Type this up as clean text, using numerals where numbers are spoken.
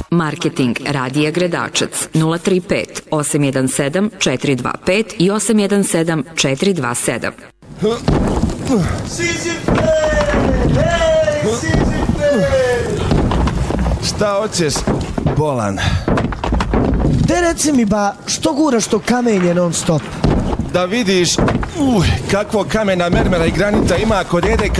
Marketing Radija Gredačac 035 817 425 i 817 427. Sizife! Hej, Sizife! Šta hoćeš, bolan? Te reci mi ba, što guraš to kamenje non stop? Da vidiš kakvo kamena, mermera i granita ima kod Edeka.